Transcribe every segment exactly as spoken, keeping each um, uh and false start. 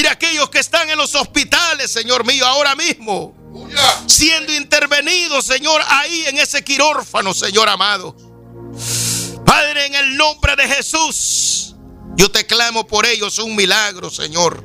Mira aquellos que están en los hospitales, Señor mío, ahora mismo, siendo intervenidos, Señor, ahí en ese quirófano, Señor amado. Padre, en el nombre de Jesús, yo te clamo por ellos un milagro, Señor.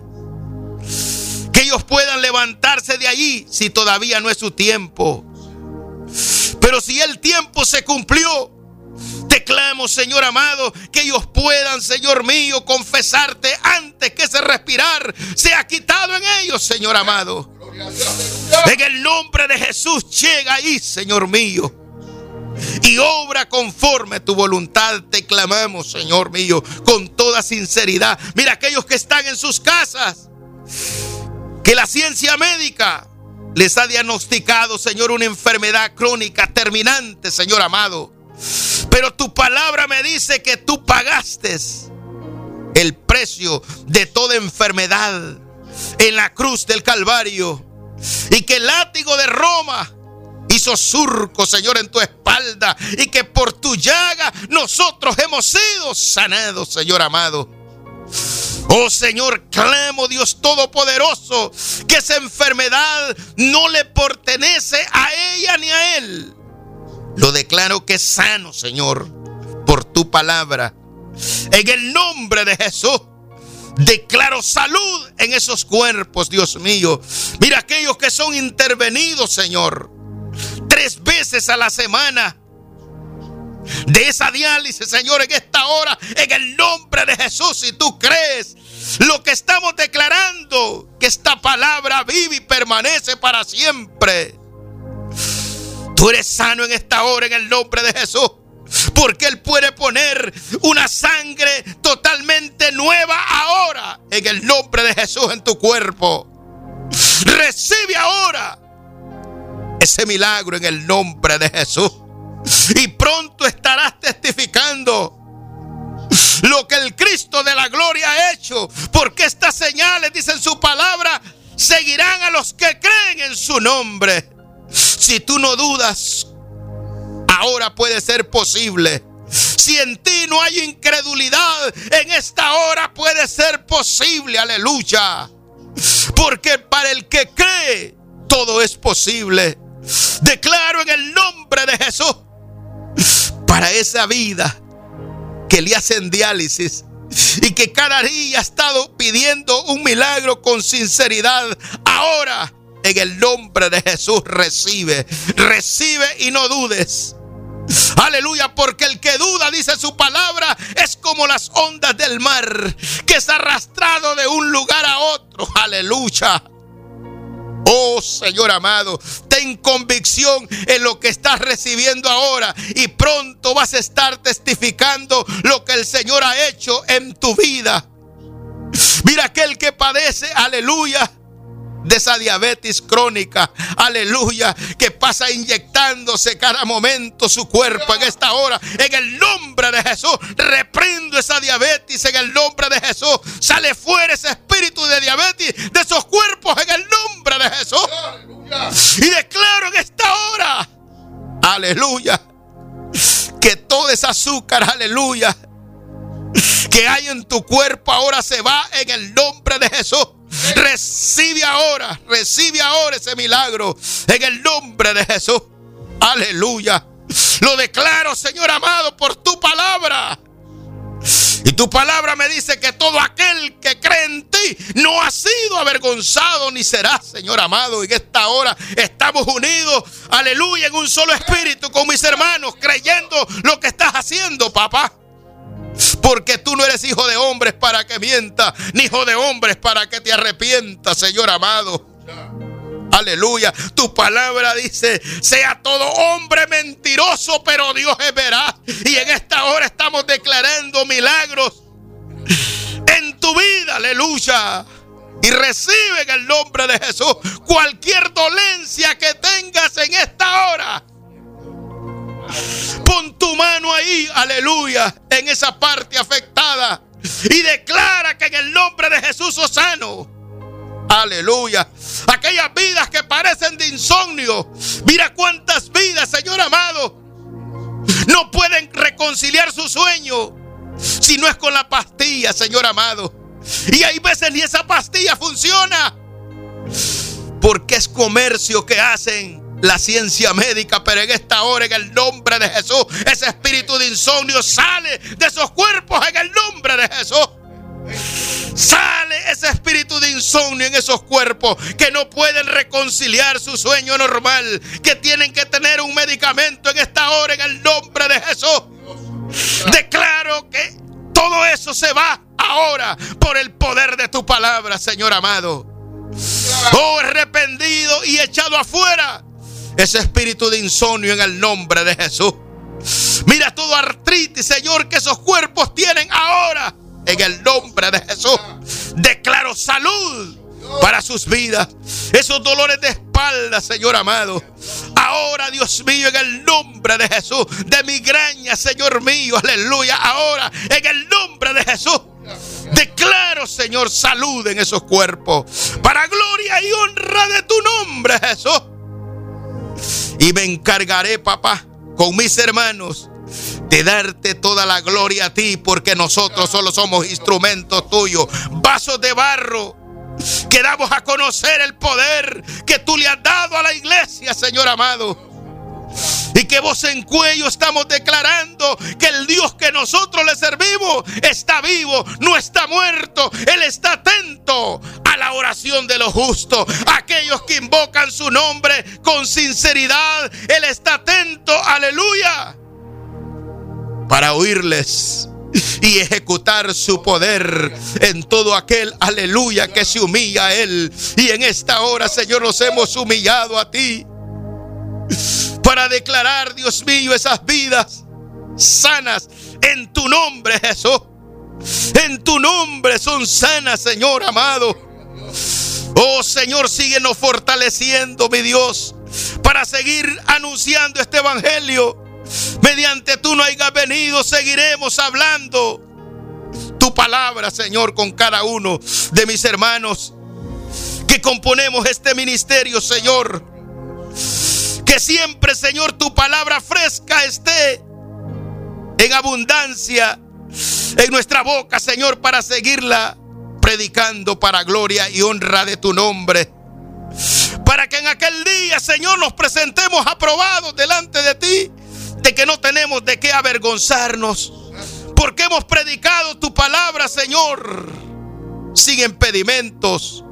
Que ellos puedan levantarse de allí si todavía no es su tiempo. Pero si el tiempo se cumplió, te clamo, Señor amado, que ellos puedan, Señor mío, confesarte antes que ese respirar sea quitado en ellos, Señor amado. En el nombre de Jesús, llega ahí, Señor mío, y obra conforme a tu voluntad. Te clamamos, Señor mío, con toda sinceridad. Mira aquellos que están en sus casas, que la ciencia médica les ha diagnosticado, Señor, una enfermedad crónica terminante, Señor amado. Pero tu palabra me dice que tú pagaste el precio de toda enfermedad en la cruz del Calvario, y que el látigo de Roma hizo surco, Señor, en tu espalda, y que por tu llaga nosotros hemos sido sanados, Señor amado. Oh Señor, clamo, Dios Todopoderoso, que esa enfermedad no le pertenece a ella ni a él. Lo declaro que es sano, Señor, por tu palabra. En el nombre de Jesús, declaro salud en esos cuerpos, Dios mío. Mira aquellos que son intervenidos, Señor, tres veces a la semana de esa diálisis, Señor, en esta hora, en el nombre de Jesús. Si tú crees lo que estamos declarando, que esta palabra vive y permanece para siempre. Tú eres sano en esta hora en el nombre de Jesús, porque Él puede poner una sangre totalmente nueva ahora en el nombre de Jesús en tu cuerpo. Recibe ahora ese milagro en el nombre de Jesús, y pronto estarás testificando lo que el Cristo de la gloria ha hecho, porque estas señales, dice en su palabra, seguirán a los que creen en su nombre. Si tú no dudas, ahora puede ser posible. Si en ti no hay incredulidad, en esta hora puede ser posible. Aleluya. Porque para el que cree, todo es posible. Declaro en el nombre de Jesús, para esa vida que le hacen diálisis y que cada día ha estado pidiendo un milagro con sinceridad, ahora en el nombre de Jesús recibe, recibe y no dudes. Aleluya, porque el que duda, dice su palabra, es como las ondas del mar, que es arrastrado de un lugar a otro. Aleluya. Oh Señor amado, ten convicción en lo que estás recibiendo ahora, y pronto vas a estar testificando lo que el Señor ha hecho en tu vida. Mira aquel que padece, aleluya, de esa diabetes crónica, aleluya, que pasa inyectándose cada momento su cuerpo en esta hora. En el nombre de Jesús, reprendo esa diabetes en el nombre de Jesús. Sale fuera ese espíritu de diabetes de esos cuerpos en el nombre de Jesús. Aleluya. Y declaro en esta hora, aleluya, que todo ese azúcar, aleluya, que hay en tu cuerpo ahora se va en el nombre de Jesús. Recibe ahora, recibe ahora ese milagro en el nombre de Jesús. Aleluya. Lo declaro, Señor amado, por tu palabra. Y tu palabra me dice que todo aquel que cree en ti no ha sido avergonzado ni será, Señor amado. Y en esta hora estamos unidos, aleluya, en un solo espíritu con mis hermanos, creyendo lo que estás haciendo, papá. Porque tú no eres hijo de hombres para que mientas, ni hijo de hombres para que te arrepientas, Señor amado. Aleluya. Tu palabra dice: sea todo hombre mentiroso, pero Dios es veraz. Y en esta hora estamos declarando milagros en tu vida, aleluya. Y recibe en el nombre de Jesús cualquier dolencia que tengas en esta hora. Pon tu mano ahí, aleluya, en esa parte afectada, y declara que en el nombre de Jesús sos sano. Aleluya. Aquellas vidas que parecen de insomnio, mira cuántas vidas, Señor amado, no pueden reconciliar su sueño si no es con la pastilla, Señor amado. Y hay veces ni esa pastilla funciona, porque es comercio que hacen la ciencia médica. Pero en esta hora, en el nombre de Jesús, ese espíritu de insomnio sale de esos cuerpos en el nombre de Jesús. Sale ese espíritu de insomnio en esos cuerpos que no pueden reconciliar su sueño normal, que tienen que tener un medicamento en esta hora en el nombre de Jesús. Declaro que todo eso se va ahora por el poder de tu palabra, Señor amado. Oh, arrepentido y echado afuera ese espíritu de insomnio en el nombre de Jesús. Mira todo artritis, Señor, que esos cuerpos tienen ahora. En el nombre de Jesús, declaro salud para sus vidas. Esos dolores de espalda, Señor amado, ahora, Dios mío, en el nombre de Jesús, de migraña, Señor mío, aleluya. Ahora, en el nombre de Jesús, declaro, Señor, salud en esos cuerpos, para gloria y honra de tu nombre, Jesús. Y me encargaré, papá, con mis hermanos, de darte toda la gloria a ti, porque nosotros solo somos instrumentos tuyos, vasos de barro, que damos a conocer el poder que tú le has dado a la iglesia, Señor amado. Y que voz en cuello estamos declarando que el Dios que nosotros le servimos está vivo, no está muerto. Él está atento a la oración de los justos, aquellos que invocan su nombre con sinceridad. Él está atento, aleluya, para oírles y ejecutar su poder en todo aquel, aleluya, que se humilla a Él. Y en esta hora, Señor, nos hemos humillado a ti para declarar, Dios mío, esas vidas sanas en tu nombre, Jesús. En tu nombre son sanas, Señor amado. Oh, Señor, síguenos fortaleciendo, mi Dios, para seguir anunciando este evangelio. Mediante tú no hayas venido, seguiremos hablando tu palabra, Señor, con cada uno de mis hermanos que componemos este ministerio, Señor. Que siempre, Señor, tu palabra fresca esté en abundancia en nuestra boca, Señor, para seguirla predicando para gloria y honra de tu nombre. Para que en aquel día, Señor, nos presentemos aprobados delante de ti, de que no tenemos de qué avergonzarnos, porque hemos predicado tu palabra, Señor, sin impedimentos.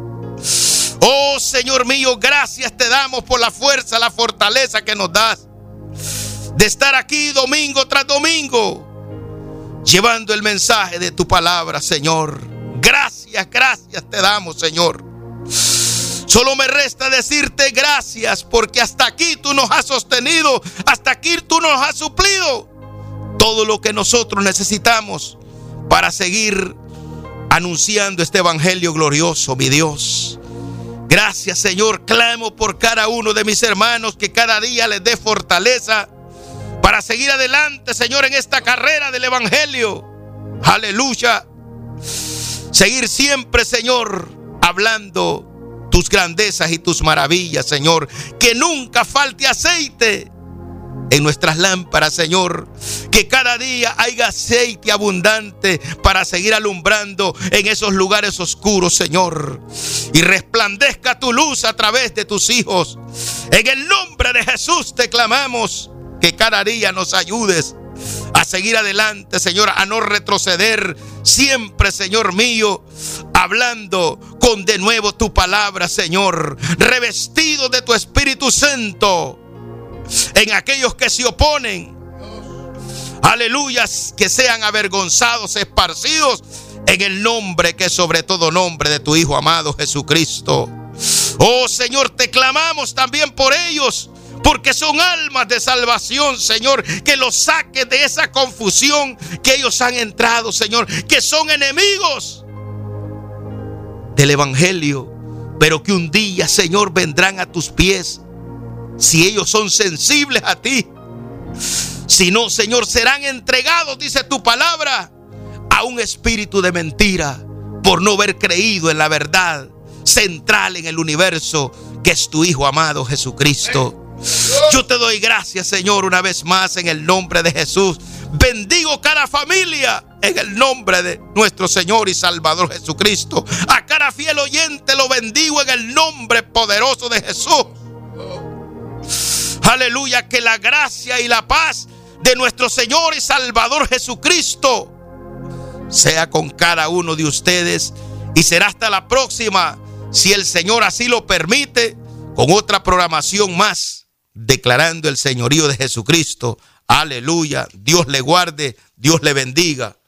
Oh, Señor mío, gracias te damos por la fuerza, la fortaleza que nos das de estar aquí domingo tras domingo, llevando el mensaje de tu palabra, Señor. Gracias, gracias te damos, Señor. Solo me resta decirte gracias, porque hasta aquí tú nos has sostenido, hasta aquí tú nos has suplido todo lo que nosotros necesitamos para seguir anunciando este evangelio glorioso, mi Dios. Gracias, Señor. Clamo por cada uno de mis hermanos, que cada día les dé fortaleza para seguir adelante, Señor, en esta carrera del evangelio. Aleluya. Seguir siempre, Señor, hablando tus grandezas y tus maravillas, Señor. Que nunca falte aceite en nuestras lámparas, Señor. Que cada día haya aceite abundante para seguir alumbrando en esos lugares oscuros, Señor. Y resplandezca tu luz a través de tus hijos. En el nombre de Jesús te clamamos que cada día nos ayudes a seguir adelante, Señor, a no retroceder. Siempre, Señor mío, hablando con de nuevo tu palabra, Señor, revestido de tu Espíritu Santo en aquellos que se oponen. Aleluyas, que sean avergonzados, esparcidos en el nombre que es sobre todo nombre de tu Hijo amado Jesucristo. Oh, Señor, te clamamos también por ellos, porque son almas de salvación, Señor. Que los saques de esa confusión que ellos han entrado, Señor. Que son enemigos del evangelio, pero que un día, Señor, vendrán a tus pies si ellos son sensibles a ti. Si no, Señor, serán entregados, dice tu palabra, a un espíritu de mentira por no haber creído en la verdad central en el universo, que es tu Hijo amado Jesucristo. Yo te doy gracias, Señor, una vez más en el nombre de Jesús, Bendigo cada familia en el nombre de nuestro Señor y Salvador Jesucristo. A cada fiel oyente lo bendigo en el nombre poderoso de Jesús. Aleluya, que la gracia y la paz de nuestro Señor y Salvador Jesucristo sea con cada uno de ustedes. Y será hasta la próxima, si el Señor así lo permite, con otra programación más, declarando el señorío de Jesucristo. Aleluya. Dios le guarde, Dios le bendiga.